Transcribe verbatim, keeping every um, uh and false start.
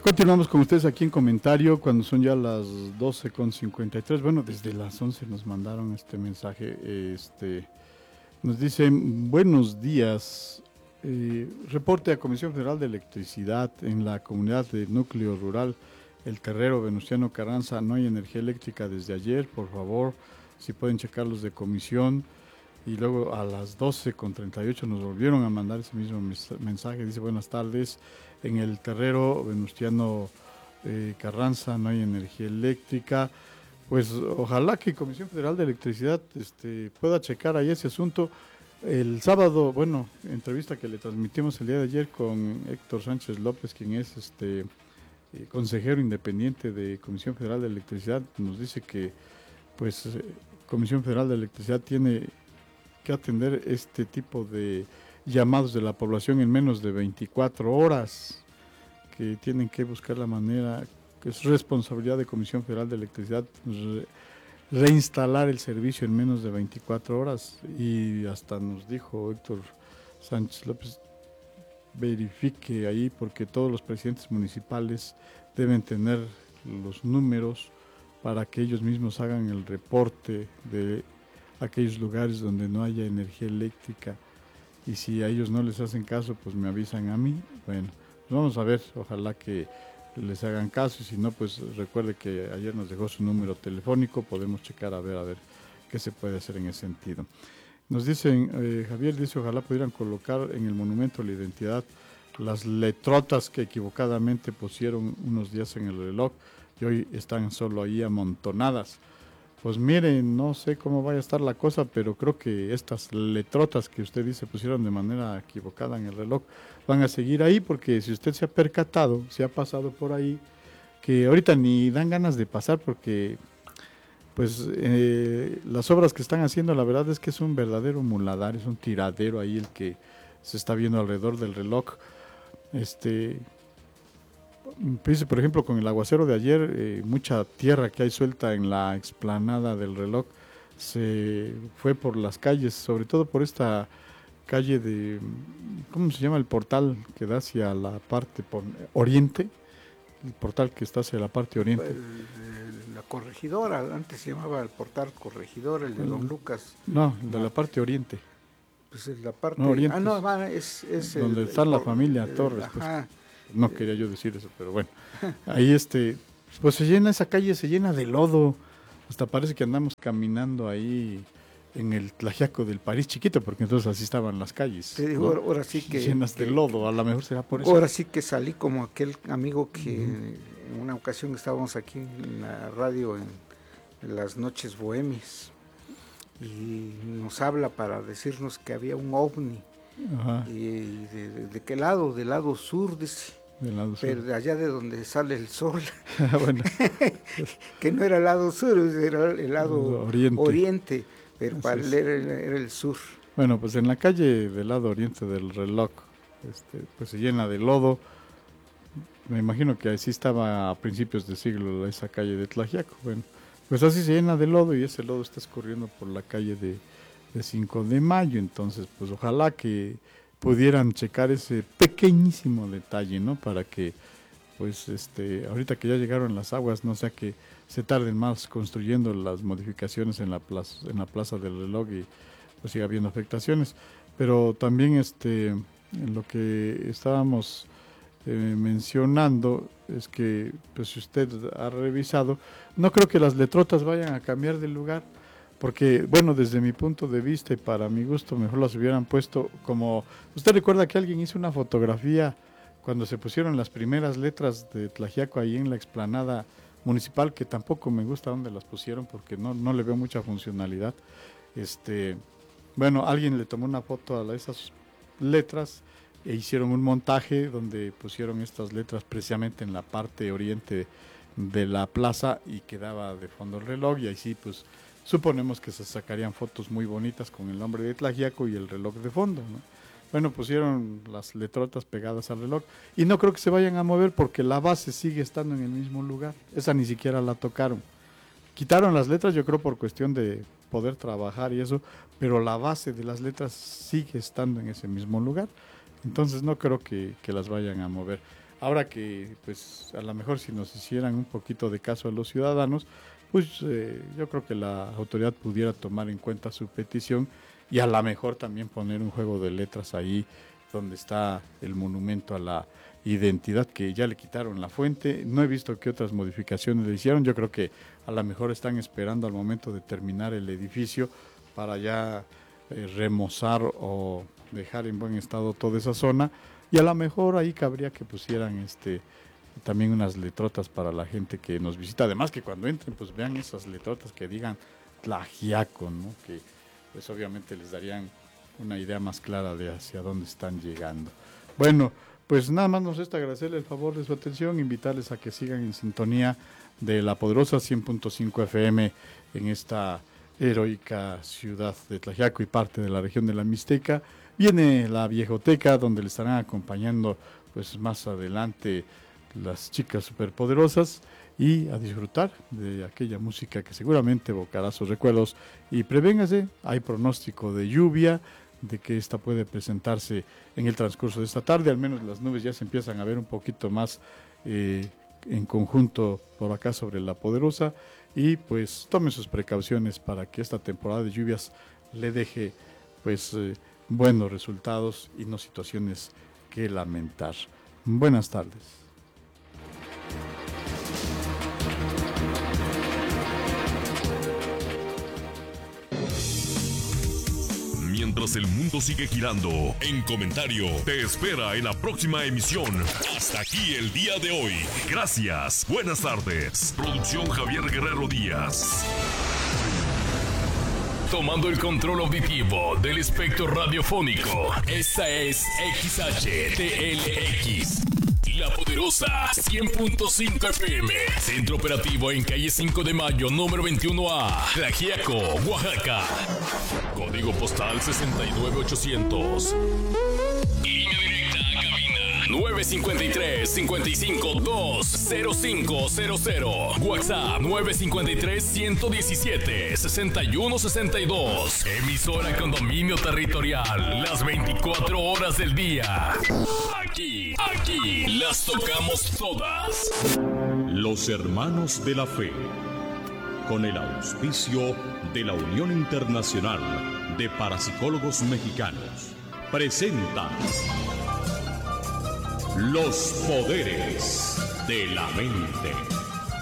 Continuamos con ustedes aquí en comentario cuando son ya las doce con cincuenta y tres. Bueno, desde las once nos mandaron este mensaje. Este, nos dicen, buenos días. Eh, reporte a Comisión Federal de Electricidad en la comunidad de núcleo rural El Terrero Venustiano Carranza. No hay energía eléctrica desde ayer. Por favor, si pueden checar los de comisión. Y luego a las doce con treinta y ocho nos volvieron a mandar ese mismo mensaje. Dice, buenas tardes. En el Terrero Venustiano eh, Carranza no hay energía eléctrica. Pues ojalá que Comisión Federal de Electricidad este, pueda checar ahí ese asunto. El sábado, bueno, entrevista que le transmitimos el día de ayer con Héctor Sánchez López, quien es este eh, consejero independiente de Comisión Federal de Electricidad, nos dice que pues eh, Comisión Federal de Electricidad tiene que atender este tipo de llamados de la población en menos de veinticuatro horas, que tienen que buscar la manera, que es responsabilidad de Comisión Federal de Electricidad, re, reinstalar el servicio en menos de veinticuatro horas. Y hasta nos dijo Héctor Sánchez López, verifique ahí porque todos los presidentes municipales deben tener los números para que ellos mismos hagan el reporte de aquellos lugares donde no haya energía eléctrica. Y si a ellos no les hacen caso, pues me avisan a mí. Bueno, pues vamos a ver, ojalá que les hagan caso, y si no, pues recuerde que ayer nos dejó su número telefónico, podemos checar a ver, a ver qué se puede hacer en ese sentido. Nos dicen, eh, Javier dice, ojalá pudieran colocar en el monumento a la identidad las letrotas que equivocadamente pusieron unos días en el reloj y hoy están solo ahí amontonadas. Pues miren, no sé cómo vaya a estar la cosa, pero creo que estas letrotas que usted dice pusieron de manera equivocada en el reloj van a seguir ahí, porque si usted se ha percatado, se ha pasado por ahí, que ahorita ni dan ganas de pasar porque pues eh, las obras que están haciendo, la verdad es que es un verdadero muladar, es un tiradero ahí el que se está viendo alrededor del reloj. Este... Por ejemplo, con el aguacero de ayer, eh, mucha tierra que hay suelta en la explanada del reloj se fue por las calles, sobre todo por esta calle de, ¿cómo se llama? El portal que da hacia la parte por, oriente, el portal que está hacia la parte oriente. El, el, la corregidora, antes se llamaba el portal corregidor, el de el, Don Lucas. No, el de la parte oriente. Pues es la parte... No, oriente. Ah, no, va, es... es donde el, está el, la el, familia el, Torres. Ajá. Pues. No quería yo decir eso, pero bueno. Ahí este, pues se llena esa calle, se llena de lodo. Hasta parece que andamos caminando ahí en el Tlaxiaco del París chiquito, porque entonces así estaban las calles. Te digo, ¿no? Ahora sí que... Llenas de que, lodo, a lo mejor será por eso. Ahora sí que salí como aquel amigo que uh-huh. en una ocasión estábamos aquí en la radio en, en las noches bohemias y nos habla para decirnos que había un ovni. Ajá. Y de, de, de qué lado, del lado sur, dice, del lado sur. Pero de allá de donde sale el sol. Bueno. Que no era el lado sur, era el lado oriente, oriente pero Así para él era, era el sur. Bueno, pues en la calle del lado oriente del reloj, este, pues se llena de lodo. Me imagino que así estaba a principios de siglo esa calle de Tlaxiaco. Bueno, pues así se llena de lodo y ese lodo está escurriendo por la calle de de cinco de mayo, entonces pues ojalá que pudieran checar ese pequeñísimo detalle, ¿no? Para que pues este ahorita que ya llegaron las aguas, no sea que se tarden más construyendo las modificaciones en la plaza, en la plaza del reloj y pues siga habiendo afectaciones. Pero también este en lo que estábamos eh, mencionando es que pues si usted ha revisado, no creo que las letrotas vayan a cambiar de lugar. Porque, bueno, desde mi punto de vista y para mi gusto, mejor las hubieran puesto como... ¿Usted recuerda que alguien hizo una fotografía cuando se pusieron las primeras letras de Tlaxiaco ahí en la explanada municipal, que tampoco me gusta dónde las pusieron porque no, no le veo mucha funcionalidad? Este, bueno, alguien le tomó una foto a esas letras e hicieron un montaje donde pusieron estas letras precisamente en la parte oriente de la plaza y quedaba de fondo el reloj y ahí sí, pues... Suponemos que se sacarían fotos muy bonitas con el nombre de Tlaxiaco y el reloj de fondo, ¿no? Bueno, pusieron las letrotas pegadas al reloj y no creo que se vayan a mover porque la base sigue estando en el mismo lugar. Esa ni siquiera la tocaron. Quitaron las letras, yo creo, por cuestión de poder trabajar y eso, pero la base de las letras sigue estando en ese mismo lugar. Entonces no creo que, que las vayan a mover. Ahora que, pues, a lo mejor si nos hicieran un poquito de caso a los ciudadanos, pues eh, yo creo que la autoridad pudiera tomar en cuenta su petición y a lo mejor también poner un juego de letras ahí donde está el monumento a la identidad, que ya le quitaron la fuente. No he visto qué otras modificaciones le hicieron. Yo creo que a lo mejor están esperando al momento de terminar el edificio para ya eh, remozar o dejar en buen estado toda esa zona, y a lo mejor ahí cabría que pusieran este también unas letrotas para la gente que nos visita, además que cuando entren pues vean esas letrotas que digan Tlaxiaco, ¿no? Que pues obviamente les darían una idea más clara de hacia dónde están llegando. Bueno, pues nada más nos resta agradecerle el favor de su atención, invitarles a que sigan en sintonía de La Poderosa cien punto cinco F M en esta heroica ciudad de Tlaxiaco y parte de la región de la Mixteca. Viene la Viejoteca, donde le estarán acompañando pues más adelante las chicas superpoderosas, y a disfrutar de aquella música que seguramente evocará sus recuerdos. Y prevéngase, hay pronóstico de lluvia, de que esta puede presentarse en el transcurso de esta tarde. Al menos las nubes ya se empiezan a ver un poquito más eh, en conjunto por acá sobre La Poderosa, y pues tomen sus precauciones para que esta temporada de lluvias le deje pues eh, buenos resultados y no situaciones que lamentar. Buenas tardes. Mientras el mundo sigue girando, En Comentario te espera en la próxima emisión. Hasta aquí el día de hoy. Gracias. Buenas tardes. Producción Javier Guerrero Díaz. Tomando el control auditivo del espectro radiofónico. Esta es X H T L X. La Poderosa cien punto cinco F M. Centro operativo en calle cinco de mayo, número veintiuno A, Tlaxiaco, Oaxaca. Código postal sesenta y nueve ochocientos. Línea directa a cabina nueve cinco tres, cinco cinco dos, cero cinco cero cero. WhatsApp nueve cinco tres, uno uno siete, seis uno seis dos. Emisora con dominio territorial las veinticuatro horas del día. Aquí, aquí las tocamos todas. Los Hermanos de la Fe, con el auspicio de la Unión Internacional de Parapsicólogos Mexicanos, presentan Los Poderes de la Mente.